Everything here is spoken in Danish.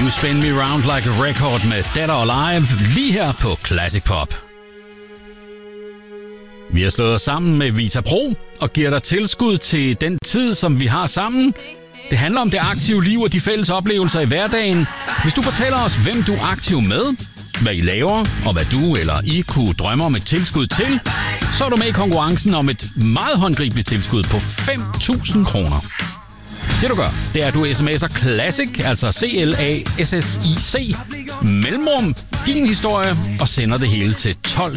You Spin Me Round Like a Record med Dead or Alive, lige her på Classic Pop. Vi har slået os sammen med Vita Pro og giver dig tilskud til den tid, som vi har sammen. Det handler om det aktive liv og de fælles oplevelser i hverdagen. Hvis du fortæller os, hvem du er aktiv med, hvad I laver, og hvad du eller I kunne drømme om et tilskud til, så er du med i konkurrencen om et meget håndgribeligt tilskud på 5.000 kroner. Det du gør, det er, at du sms'er CLASSIC, altså CLASSIC, mellemrum, din historie, og sender det hele til 12